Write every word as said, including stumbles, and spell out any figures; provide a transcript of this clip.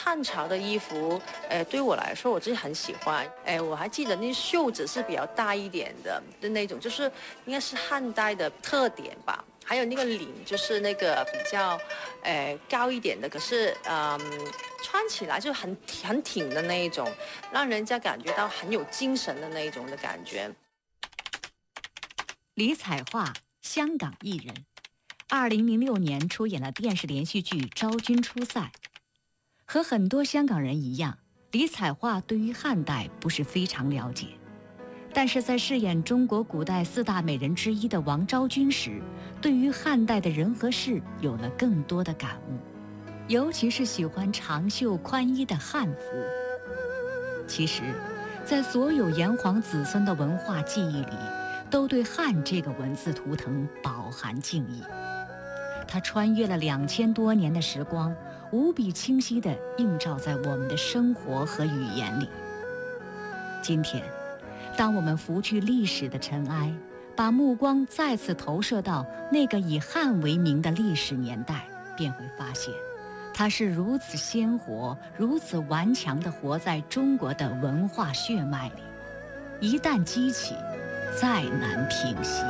汉朝的衣服，呃，对我来说我自己很喜欢。哎，我还记得那袖子是比较大一点的的那种，就是应该是汉代的特点吧。还有那个领，就是那个比较，呃，高一点的，可是，嗯，穿起来就很很挺的那一种，让人家感觉到很有精神的那一种的感觉。 李彩桦，香港艺人，二零零六年出演了电视连续剧《昭君出塞》。和很多香港人一样，李彩桦对于汉代不是非常了解，但是在饰演中国古代四大美人之一的王昭君时，对于汉代的人和事有了更多的感悟，尤其是喜欢长袖宽衣的汉服。其实，在所有炎黄子孙的文化记忆里，都对汉这个文字图腾饱含敬意。它穿越了两千多年的时光，无比清晰地映照在我们的生活和语言里。今天，当我们拂去历史的尘埃，把目光再次投射到那个以汉为名的历史年代，便会发现，它是如此鲜活、如此顽强地活在中国的文化血脉里。一旦激起，再难平息。